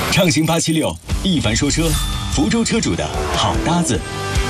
畅行876，一凡说车，福州车主的好搭子。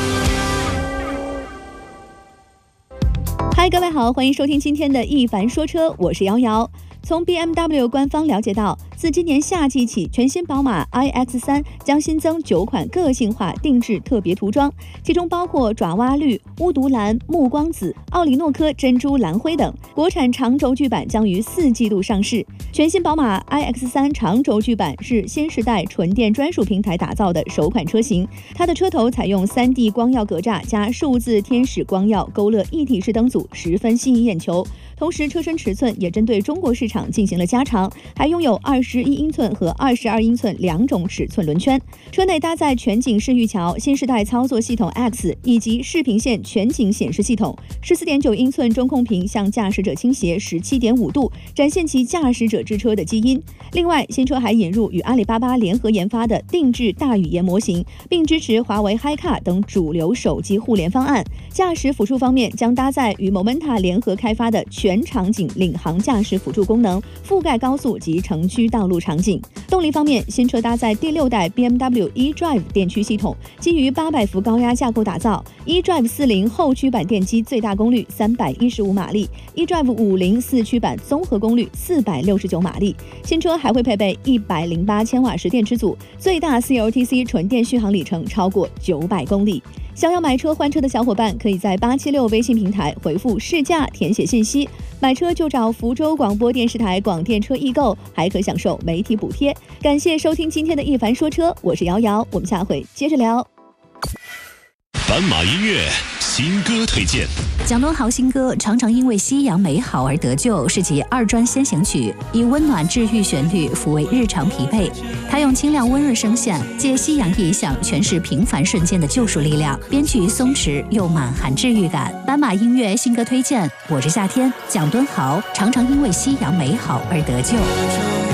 嗨，各位好，欢迎收听今天的一凡说车，我是瑶瑶。从 BMW 官方了解到，自今年夏季起，全新宝马 iX3 将新增9款个性化定制特别涂装，其中包括爪哇绿、巫毒蓝、暮光紫、奥里诺科珍珠蓝灰等。国产长轴距版将于4季度上市。全新宝马 iX3 长轴距版是新时代纯电专属平台打造的首款车型，它的车头采用 3D 光耀格栅加数字天使光耀勾勒一体式灯组，十分吸引眼球。同时，车身尺寸也针对中国市场进行了加长，还拥有21英寸和22英寸2种尺寸轮圈。车内搭载全景视域桥、新时代操作系统 X 以及视频线全景显示系统。14.9英寸中控屏向驾驶者倾斜17.5度，展现其驾驶者之车的基因。另外，新车还引入与阿里巴巴联合研发的定制大语言模型，并支持华为 HiCar 等主流手机互联方案。驾驶辅助方面，将搭载与 Momenta 联合开发的全场景领航驾驶辅助功能，覆盖高速及城区道路场景。动力方面，新车搭载第6代 BMW eDrive 电驱系统，基于800伏高压架构打造。eDrive 40后驱版电机最大功率315马力 ，eDrive 50四驱版综合功率469马力。新车还会配备108千瓦时电池组，最大 CLTC 纯电续航里程超过900公里。想要买车换车的小伙伴，可以在876微信平台回复试驾填写信息，买车就找福州广播电视台广电车易购，还可享受媒体补贴。感谢收听今天的一凡说车，我是瑶瑶，我们下回接着聊。 斑马音乐新歌推荐。 蒋敦豪新歌《常常因为夕阳美好而得救》是其2专先行曲，以温暖治愈旋律抚慰日常疲惫。他用清亮温润声线，借夕阳意象诠释平凡瞬间的救赎力量，编曲松弛又满含治愈感。斑马音乐新歌推荐，我是夏天，蒋敦豪《常常因为夕阳美好而得救》。